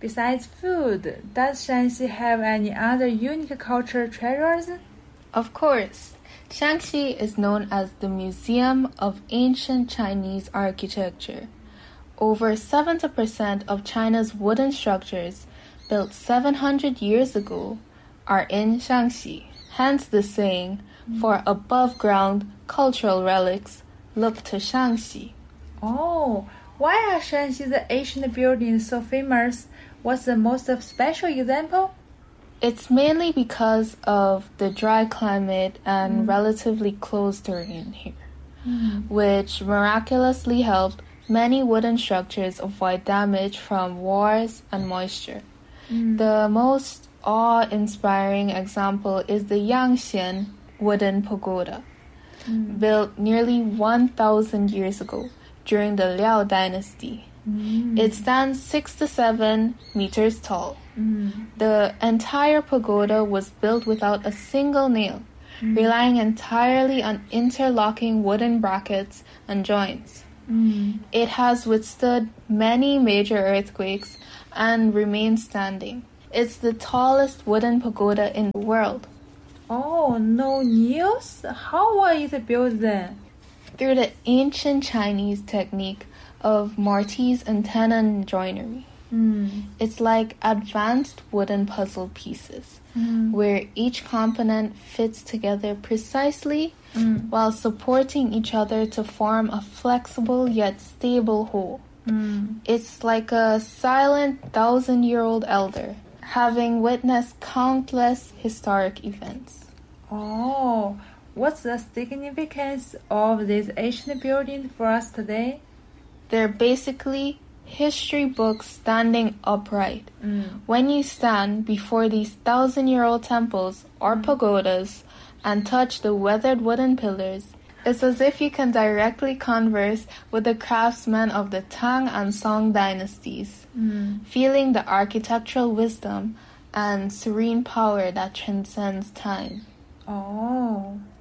Besides food, does Shanxi have any other unique cultural treasures? Of course. Shanxi is known as the Museum of Ancient Chinese Architecture. Over 70% of China's wooden structures built 700 years ago are in Shanxi. Hence the saying, for above-ground cultural relics, look to Shanxi. Oh, why are Shanxi's ancient buildings so famous? What's the most special example? It's mainly because of the dry climate and relatively closed terrain here, which miraculously helped many wooden structures avoid damage from wars and moisture. The most awe-inspiring example is the Yangxian wooden pagoda, built nearly 1,000 years ago during the Liao dynasty. It stands 6 to 7 meters tall. The entire pagoda was built without a single nail, relying entirely on interlocking wooden brackets and joints. It has withstood many major earthquakes and remains standing. It's the tallest wooden pagoda in the world. Oh, no nails? How was it built then? Through the ancient Chinese technique of mortise and tenon joinery. It's like advanced wooden puzzle pieces, where each component fits together precisely while supporting each other to form a flexible yet stable whole. It's like a silent 1,000-year-old elder, having witnessed countless historic events. Oh, what's the significance of these ancient buildings for us today? They're basically history books standing upright. When you stand before these 1,000-year-old temples or pagodas and touch the weathered wooden pillars, it's as if you can directly converse with the craftsmen of the Tang and Song dynasties, feeling the architectural wisdom and serene power that transcends time. Oh,